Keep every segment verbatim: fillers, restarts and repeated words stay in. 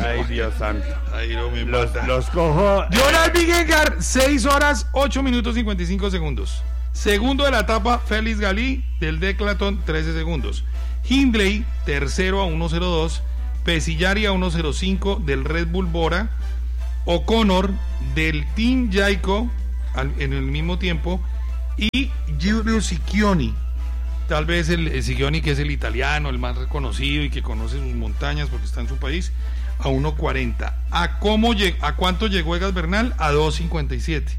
Ay, Dios santo. Ay, no me Los, mata. los cojo. Jonas Vingegaard, seis horas, ocho minutos, cincuenta y cinco segundos. Segundo de la etapa, Félix Galí, del Decathlon, trece segundos. Hindley, tercero a uno cero dos. Pesillari a uno cero cinco, del Red Bull Bora. O'Connor, del Team Jayco, al, en el mismo tiempo. Y Giulio Ciccioni, tal vez el, el Ciccioni, que es el italiano, el más reconocido y que conoce sus montañas porque está en su país, a uno cuarenta. ¿A, cómo, ¿A cuánto llegó Egas Bernal? A dos cincuenta y siete.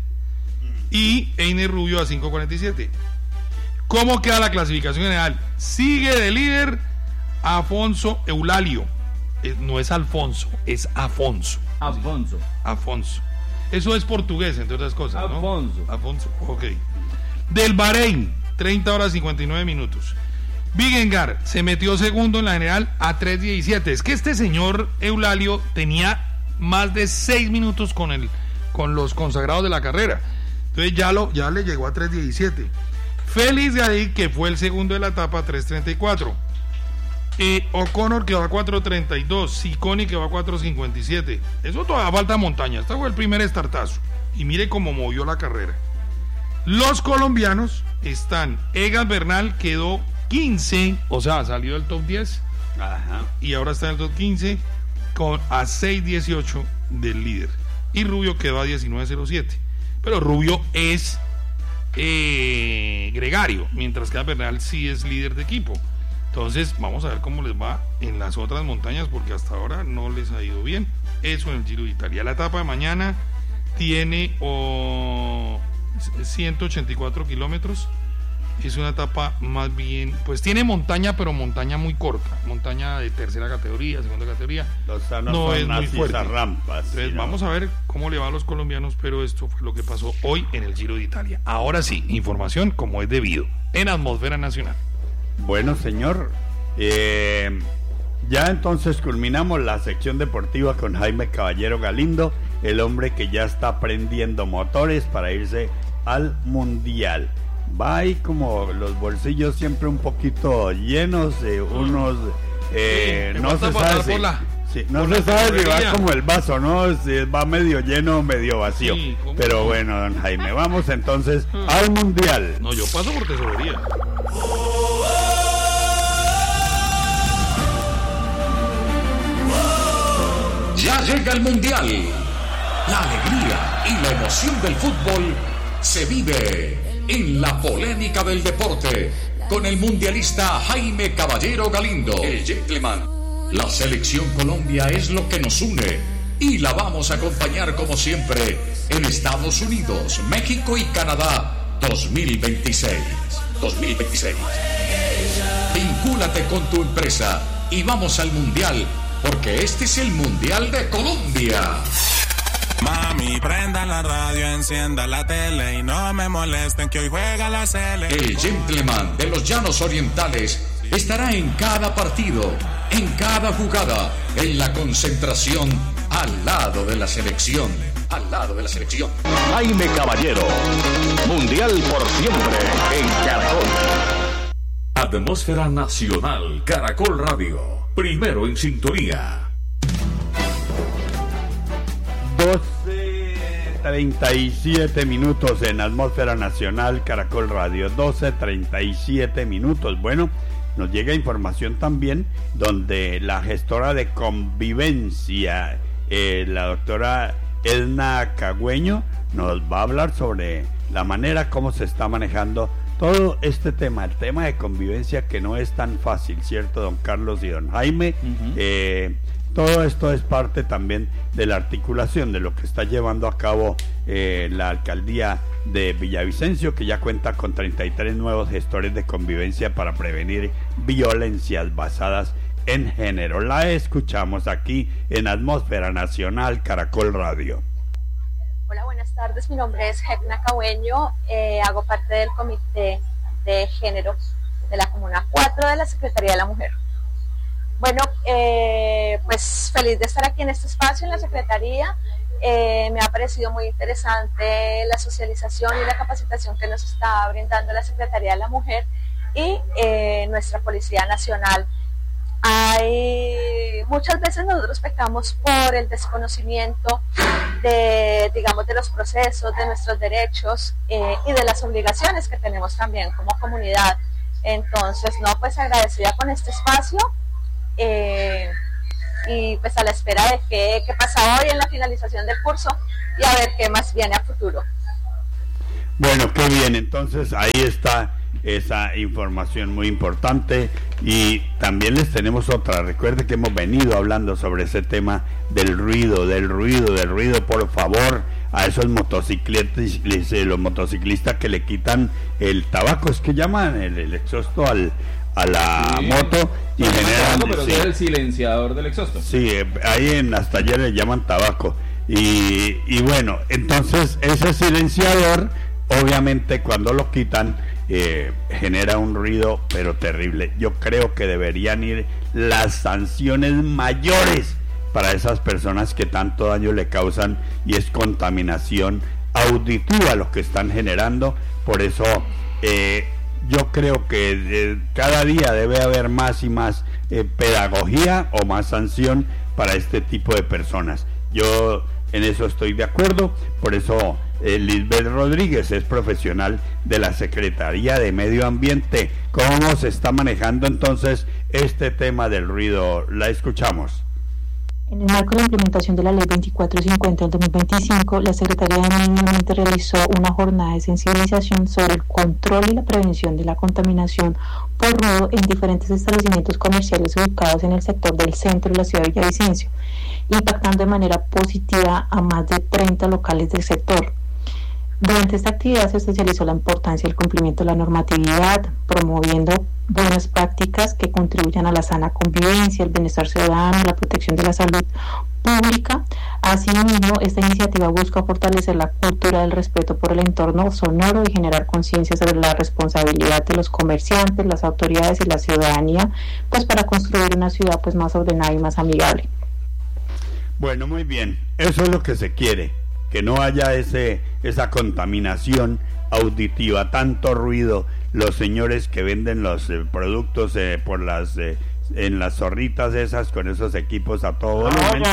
Y Einer Rubio a cinco cuarenta y siete. ¿Cómo queda la clasificación general? Sigue de líder Afonso Eulalio. Eh, no es Alfonso, es Afonso. Afonso. Afonso. Eso es portugués, entre otras cosas, ¿no? Afonso. Afonso, ok. Del Bahrein, treinta horas cincuenta y nueve minutos. Vingegaard se metió segundo en la general a tres diecisiete. Es que este señor Eulalio tenía más de seis minutos con, el, con los consagrados de la carrera. Entonces ya, lo, ya le llegó a tres diecisiete. Félix Galí, que fue el segundo de la etapa, a tres treinta y cuatro. Eh, O'Connor quedó a cuatro treinta y dos. Cicconi quedó a cuatro cincuenta y siete. Eso todavía falta montaña. Este fue el primer estartazo. Y mire cómo movió la carrera. Los colombianos están. Egas Bernal quedó quince, o sea, salió del top diez. Ajá. Y ahora está en el top quince con, a seis dieciocho del líder. Y Rubio quedó a diecinueve cero siete. Pero Rubio es eh, gregario, mientras que Bernal sí es líder de equipo. Entonces vamos a ver cómo les va en las otras montañas, porque hasta ahora no les ha ido bien. Eso en el Giro de Italia. La etapa de mañana tiene oh, ciento ochenta y cuatro kilómetros. Es una etapa más bien, pues tiene montaña, pero montaña muy corta, montaña de tercera categoría, segunda categoría. Los sanos no son es muy fuerte. Rampas, Entonces ¿sí, no? vamos a ver cómo le va a los colombianos, pero esto fue lo que pasó hoy en el Giro de Italia. Ahora sí, información como es debido en Atmósfera Nacional. Bueno, señor, eh, ya entonces culminamos la sección deportiva con Jaime Caballero Galindo, el hombre que ya está prendiendo motores para irse al Mundial. Va ahí como los bolsillos siempre un poquito llenos, eh, unos eh, Sí, no se sabe si, la, sí, no se sabe si va como el vaso, ¿no? Si va medio lleno o medio vacío. Sí, pero bueno, don Jaime, vamos entonces al Mundial. No, yo paso por tesorería. Ya llega el Mundial. La alegría y la emoción del fútbol se vive en la polémica del deporte con el mundialista Jaime Caballero Galindo, el gentleman. La selección Colombia es lo que nos une y la vamos a acompañar como siempre en Estados Unidos, México y Canadá dos mil veintiséis. dos mil veintiséis. Vincúlate con tu empresa y vamos al Mundial, porque este es el Mundial de Colombia. Mami, prenda la radio, encienda la tele y no me molesten que hoy juega la Sele. El gentleman de los Llanos Orientales estará en cada partido, en cada jugada, en la concentración, al lado de la selección, al lado de la selección. Jaime Caballero, Mundial por siempre en Caracol. Atmósfera Nacional, Caracol Radio, primero en sintonía. doce treinta y siete minutos en Atmósfera Nacional, Caracol Radio, doce treinta y siete minutos. Bueno, nos llega información también donde la gestora de convivencia, eh, la doctora Edna Cagüeño, nos va a hablar sobre la manera como se está manejando todo este tema, el tema de convivencia, que no es tan fácil, ¿cierto, don Carlos y don Jaime? Uh-huh. eh, Todo esto es parte también de la articulación de lo que está llevando a cabo eh, la alcaldía de Villavicencio, que ya cuenta con treinta y tres nuevos gestores de convivencia para prevenir violencias basadas en género. La escuchamos aquí en Atmósfera Nacional, Caracol Radio. Hola, buenas tardes. Mi nombre es Edna Cagüeño. Eh, hago parte del Comité de Género de la Comuna cuatro de la Secretaría de la Mujer. Bueno, eh, pues feliz de estar aquí en este espacio en la Secretaría. Eh, me ha parecido muy interesante la socialización y la capacitación que nos está brindando la Secretaría de la Mujer y eh, nuestra Policía Nacional. hay muchas veces nosotros pecamos por el desconocimiento de, digamos, de los procesos, de nuestros derechos eh, y de las obligaciones que tenemos también como comunidad. Entonces, no, pues agradecida con este espacio eh, y pues a la espera de qué, qué pasa hoy en la finalización del curso y a ver qué más viene a futuro. Bueno, qué bien, entonces ahí está esa información muy importante y también les tenemos otra. Recuerde que hemos venido hablando sobre ese tema del ruido, del ruido, del ruido, por favor, a esos motociclistas, los motociclistas que le quitan el tabaco, es que llaman el, el exhausto al, a la sí. moto y no, generan... tabaco, pero sí, es el silenciador del exhausto. Sí, ahí en las talleres le llaman tabaco y, y bueno, entonces ese silenciador obviamente cuando lo quitan eh, genera un ruido pero terrible. Yo creo que deberían ir las sanciones mayores para esas personas que tanto daño le causan y es contaminación auditiva lo que están generando. Por eso eh, yo creo que eh, cada día debe haber más y más eh, pedagogía o más sanción para este tipo de personas. Yo en eso estoy de acuerdo, por eso eh, Lisbeth Rodríguez es profesional de la Secretaría de Medio Ambiente. ¿Cómo se está manejando entonces este tema del ruido? La escuchamos. En el marco de la implementación de la Ley veinticuatro cincuenta del dos mil veinticinco, la Secretaría de Medio Ambiente realizó una jornada de sensibilización sobre el control y la prevención de la contaminación por ruido en diferentes establecimientos comerciales ubicados en el sector del centro de la ciudad de Villavicencio, impactando de manera positiva a más de treinta locales del sector. Durante esta actividad se especializó la importancia del cumplimiento de la normatividad, promoviendo buenas prácticas que contribuyan a la sana convivencia, el bienestar ciudadano y la protección de la salud pública. Asimismo, esta iniciativa busca fortalecer la cultura del respeto por el entorno sonoro y generar conciencia sobre la responsabilidad de los comerciantes, las autoridades y la ciudadanía, pues para construir una ciudad pues más ordenada y más amigable. Bueno, muy bien, eso es lo que se quiere, que no haya ese esa contaminación auditiva, tanto ruido. Los señores que venden los eh, productos eh, por las eh, en las zorritas esas con esos equipos a todo volumen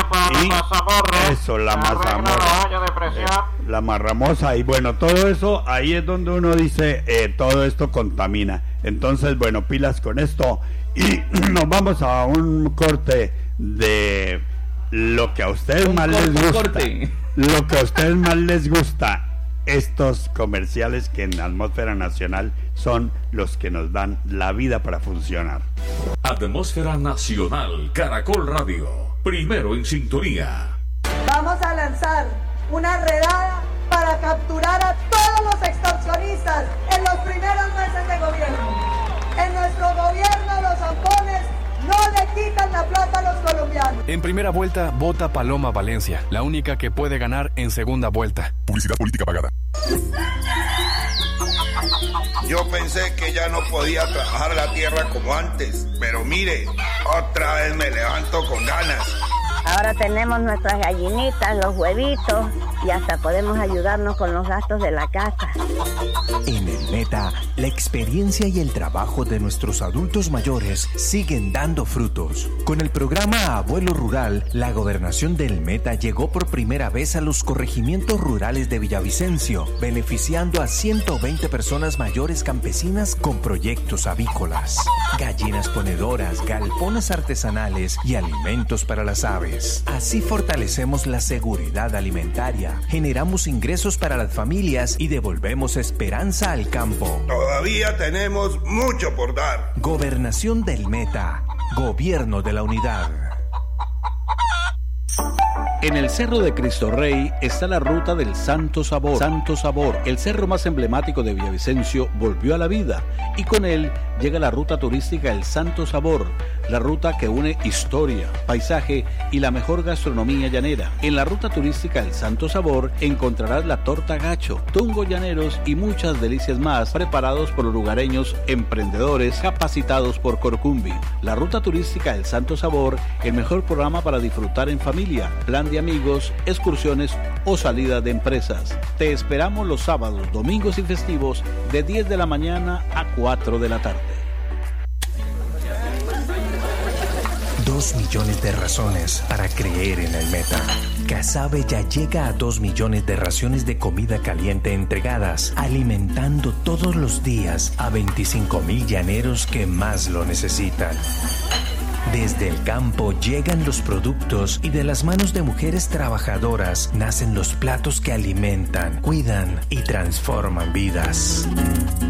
y eso, la mazamorra, eh, la marramosa y bueno, todo eso, ahí es donde uno dice eh, todo esto contamina. Entonces, bueno, pilas con esto y nos vamos a un corte de lo que a ustedes un más corte, les gusta, corte. lo que a ustedes más les gusta. Estos comerciales que en la Atmósfera Nacional son los que nos dan la vida para funcionar. Atmósfera Nacional, Caracol Radio, primero en sintonía. Vamos a lanzar una redada para capturar a todos los extorsionistas en los primeros meses de gobierno. En nuestro gobierno los zampones no le quitan la plata a los colombianos. En primera vuelta, vota Paloma Valencia, la única que puede ganar en segunda vuelta. Publicidad política pagada. Yo pensé que ya no podía trabajar la tierra como antes, pero mire, otra vez me levanto con ganas. Ahora tenemos nuestras gallinitas, los huevitos y hasta podemos ayudarnos con los gastos de la casa. En el Meta, la experiencia y el trabajo de nuestros adultos mayores siguen dando frutos. Con el programa Abuelo Rural, la gobernación del Meta llegó por primera vez a los corregimientos rurales de Villavicencio, beneficiando a ciento veinte personas mayores campesinas con proyectos avícolas, gallinas ponedoras, galpones artesanales y alimentos para las aves. Así fortalecemos la seguridad alimentaria, generamos ingresos para las familias y devolvemos esperanza al campo. Todavía tenemos mucho por dar. Gobernación del Meta, Gobierno de la Unidad. En el Cerro de Cristo Rey está la ruta del Santo Sabor. Santo Sabor, el cerro más emblemático de Villavicencio, volvió a la vida y con él llega la ruta turística El Santo Sabor, la ruta que une historia, paisaje y la mejor gastronomía llanera. En la ruta turística El Santo Sabor encontrarás la torta gacho, tungo llaneros y muchas delicias más preparados por los lugareños emprendedores capacitados por Corcumbi. La ruta turística El Santo Sabor, el mejor programa para disfrutar en familia, plan de amigos, excursiones o salida de empresas. Te esperamos los sábados, domingos y festivos de diez de la mañana a cuatro de la tarde. dos millones de razones para creer en el Meta. Casabe ya llega a dos millones de raciones de comida caliente entregadas, alimentando todos los días a veinticinco mil llaneros que más lo necesitan. Desde el campo llegan los productos y de las manos de mujeres trabajadoras nacen los platos que alimentan, cuidan y transforman vidas.